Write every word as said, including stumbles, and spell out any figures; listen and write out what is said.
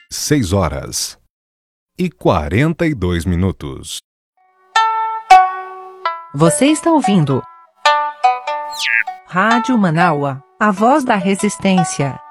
seis horas e quarenta e dois minutos. Você está ouvindo Rádio Manaua, a voz da resistência.